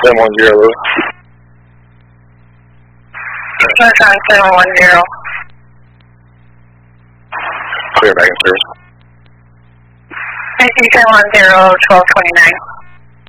710, Louis. Nissan 710. Clear back in service. IC 710, 1229.